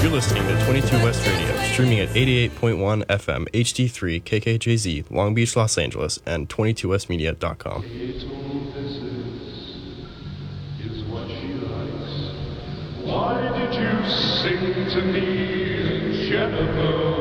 You're listening to 22 West Radio, streaming at 88.1 FM, HD3, KKJZ, Long Beach, Los Angeles, and 22westmedia.com. Why did you sing to me, Jennifer?